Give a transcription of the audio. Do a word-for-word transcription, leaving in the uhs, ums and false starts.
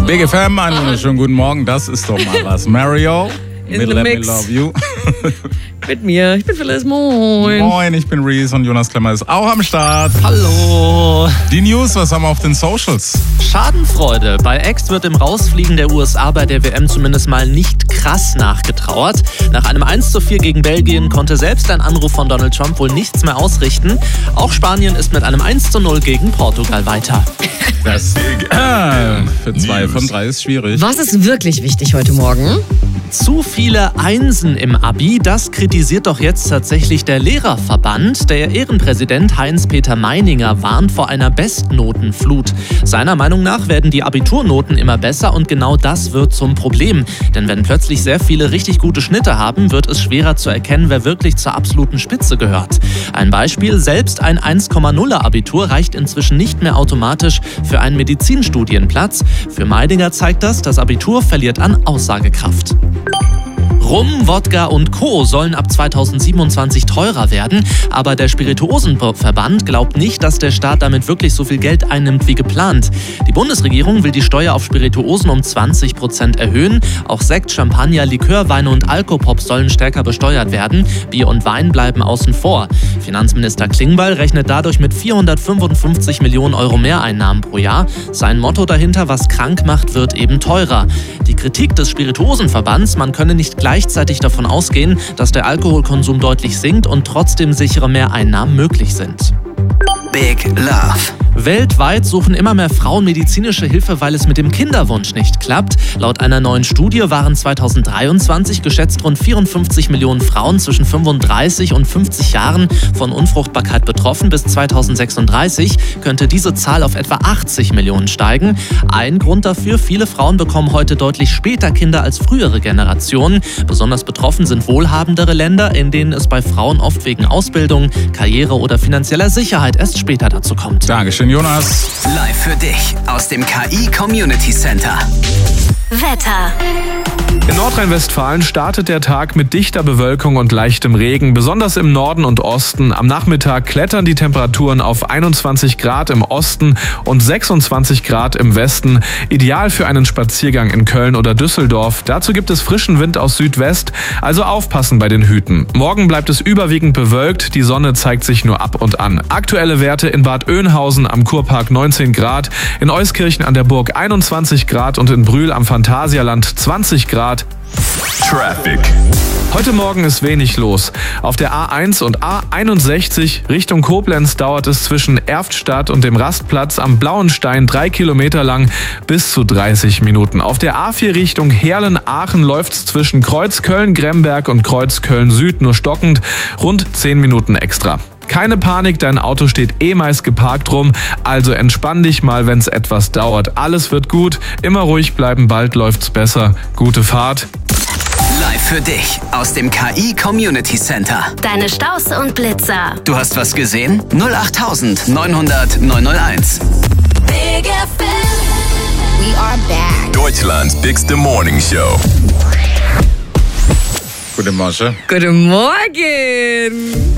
Big F M, einen wunderschönen guten Morgen. Das ist doch mal was. Mario, In mit the Let mix. Me Love You. Mit mir, ich bin Phyllis, moin. Moin, ich bin Reese und Jonas Klemmer ist auch am Start. Hallo. Die News, was haben wir auf den Socials? Schadenfreude. Bei Ex wird im Rausfliegen der U S A bei der W M zumindest mal nicht krass nachgetrauert. Nach einem eins zu vier gegen Belgien konnte selbst ein Anruf von Donald Trump wohl nichts mehr ausrichten. Auch Spanien ist mit einem eins zu null gegen Portugal weiter. Das äh, für zwei von drei ist schwierig. Was ist wirklich wichtig heute Morgen? Zu viele Einsen im Abi, das kritisiert doch jetzt tatsächlich der Lehrerverband. Der Ehrenpräsident Heinz-Peter Meininger warnt vor einer Bestnotenflut. Seiner Meinung nach werden die Abiturnoten immer besser und genau das wird zum Problem. Denn wenn plötzlich sehr viele richtig gute Schnitte haben, wird es schwerer zu erkennen, wer wirklich zur absoluten Spitze gehört. Ein Beispiel, selbst ein eins Komma nuller Abitur reicht inzwischen nicht mehr automatisch für einen Medizinstudienplatz. Für Meininger zeigt das, das Abitur verliert an Aussagekraft. Rum, Wodka und Co. sollen ab zweitausendsiebenundzwanzig teurer werden, aber der Spirituosenverband glaubt nicht, dass der Staat damit wirklich so viel Geld einnimmt wie geplant. Die Bundesregierung will die Steuer auf Spirituosen um zwanzig Prozent erhöhen. Auch Sekt, Champagner, Likör, Weine und Alkopop sollen stärker besteuert werden. Bier und Wein bleiben außen vor. Finanzminister Klingbeil rechnet dadurch mit vierhundertfünfundfünfzig Millionen Euro Mehreinnahmen pro Jahr. Sein Motto dahinter, was krank macht, wird eben teurer. Die Kritik des Spirituosenverbands, man könne nicht gleichzeitig davon ausgehen, dass der Alkoholkonsum deutlich sinkt und trotzdem sichere Mehreinnahmen möglich sind. Big Love. Weltweit suchen immer mehr Frauen medizinische Hilfe, weil es mit dem Kinderwunsch nicht klappt. Laut einer neuen Studie waren zweitausenddreiundzwanzig geschätzt rund vierundfünfzig Millionen Frauen zwischen fünfunddreißig und fünfzig Jahren von Unfruchtbarkeit betroffen. Bis zweitausendsechsunddreißig könnte diese Zahl auf etwa achtzig Millionen steigen. Ein Grund dafür, viele Frauen bekommen heute deutlich später Kinder als frühere Generationen. Besonders betroffen sind wohlhabendere Länder, in denen es bei Frauen oft wegen Ausbildung, Karriere oder finanzieller Sicherheit erst später dazu kommt. Dankeschön, Jonas. Live für dich aus dem K I Community Center. Wetter. In Nordrhein-Westfalen startet der Tag mit dichter Bewölkung und leichtem Regen, besonders im Norden und Osten. Am Nachmittag klettern die Temperaturen auf einundzwanzig Grad im Osten und sechsundzwanzig Grad im Westen. Ideal für einen Spaziergang in Köln oder Düsseldorf. Dazu gibt es frischen Wind aus Südwest, also aufpassen bei den Hüten. Morgen bleibt es überwiegend bewölkt, die Sonne zeigt sich nur ab und an. Aktuelle Werte in Bad Oeynhausen am Kurpark neunzehn Grad, in Euskirchen an der Burg einundzwanzig Grad und in Brühl am Phantasialand zwanzig Grad. Traffic. Heute Morgen ist wenig los. Auf der A eins und A einundsechzig Richtung Koblenz dauert es zwischen Erftstadt und dem Rastplatz am Blauen Stein drei Kilometer lang bis zu dreißig Minuten. Auf der A vier Richtung Heerlen-Aachen läuft es zwischen Kreuzköln-Gremberg und Kreuzköln-Süd nur stockend, rund zehn Minuten extra. Keine Panik, dein Auto steht eh meist geparkt rum, also entspann dich mal, wenn's etwas dauert. Alles wird gut, immer ruhig bleiben, bald läuft's besser. Gute Fahrt. Live für dich aus dem K I Community Center. Deine Staus und Blitzer. Du hast was gesehen? null acht neun hundert neunhunderteins. Big F M. We are back. Deutschlands bigste Morning Show. Guten Morgen. Guten Morgen.